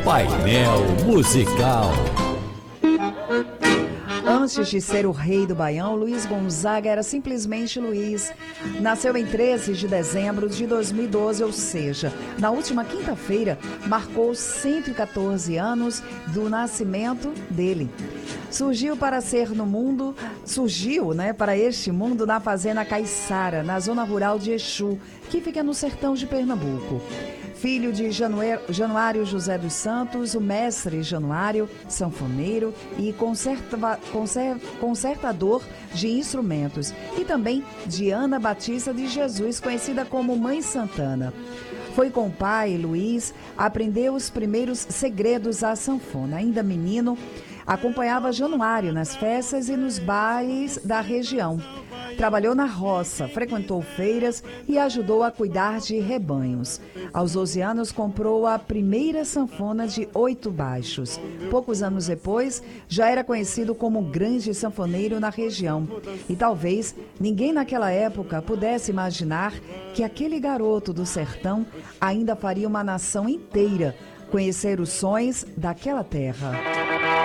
Painel Musical. Antes de ser o rei do Baião, Luiz Gonzaga era simplesmente Luiz. Nasceu em 13 de dezembro de 2012, ou seja, na última quinta-feira, marcou 114 anos do nascimento dele. Surgiu para este mundo na fazenda Caiçara, na zona rural de Exu, que fica no sertão de Pernambuco. Filho de Januário José dos Santos, o mestre Januário, sanfoneiro e consertador de instrumentos, e também de Ana Batista de Jesus, conhecida como Mãe Santana. Foi com o pai, Luiz, aprendeu os primeiros segredos da sanfona. Ainda menino, acompanhava Januário nas festas e nos bailes da região. Trabalhou na roça, frequentou feiras e ajudou a cuidar de rebanhos. Aos 12 anos, comprou a primeira sanfona de 8 baixos. Poucos anos depois, já era conhecido como um grande sanfoneiro na região. E talvez ninguém naquela época pudesse imaginar que aquele garoto do sertão ainda faria uma nação inteira conhecer os sons daquela terra.